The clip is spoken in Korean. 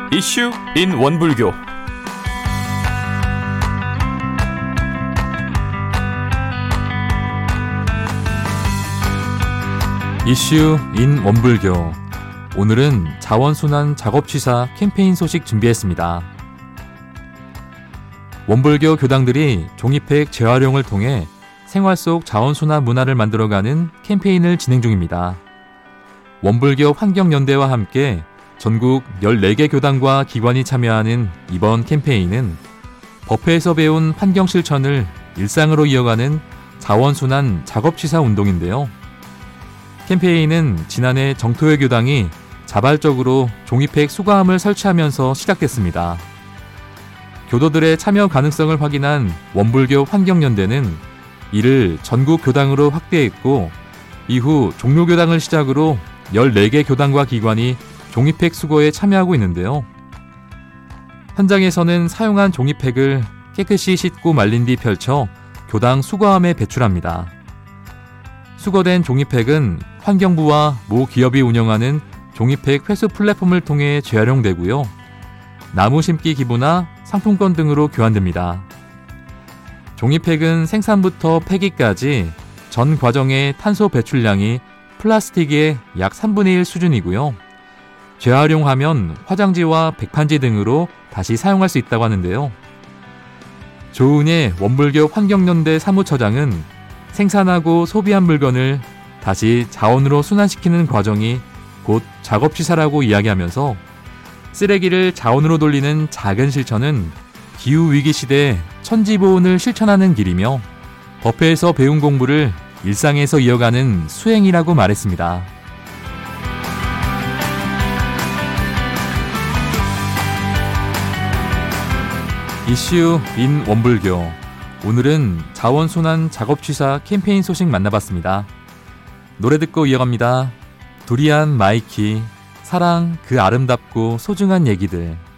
이슈 인 원불교. 이슈 인 원불교. 오늘은 자원순환 작업취사 캠페인 소식 준비했습니다. 원불교 교당들이 종이팩 재활용을 통해 생활 속 자원순환 문화를 만들어가는 캠페인을 진행 중입니다. 원불교 환경연대와 함께 전국 14개 교당과 기관이 참여하는 이번 캠페인은 법회에서 배운 환경 실천을 일상으로 이어가는 자원순환 작업취사 운동인데요. 캠페인은 지난해 정토회 교당이 자발적으로 종이팩 수거함을 설치하면서 시작됐습니다. 교도들의 참여 가능성을 확인한 원불교 환경연대는 이를 전국 교당으로 확대했고, 이후 종로교당을 시작으로 14개 교당과 기관이 종이팩 수거에 참여하고 있는데요. 현장에서는 사용한 종이팩을 깨끗이 씻고 말린 뒤 펼쳐 교당 수거함에 배출합니다. 수거된 종이팩은 환경부와 모 기업이 운영하는 종이팩 회수 플랫폼을 통해 재활용되고요. 나무 심기 기부나 상품권 등으로 교환됩니다. 종이팩은 생산부터 폐기까지 전 과정의 탄소 배출량이 플라스틱의 약 3분의 1 수준이고요. 재활용하면 화장지와 백판지 등으로 다시 사용할 수 있다고 하는데요. 조은혜 원불교 환경연대 사무처장은 생산하고 소비한 물건을 다시 자원으로 순환시키는 과정이 곧 작업취사라고 이야기하면서 쓰레기를 자원으로 돌리는 작은 실천은 기후위기 시대 천지보온을 실천하는 길이며 법회에서 배운 공부를 일상에서 이어가는 수행이라고 말했습니다. 이슈 인 원불교. 오늘은 자원순환 작업취사 캠페인 소식 만나봤습니다. 노래 듣고 이어갑니다. 두리안 마이키, 사랑 그 아름답고 소중한 얘기들.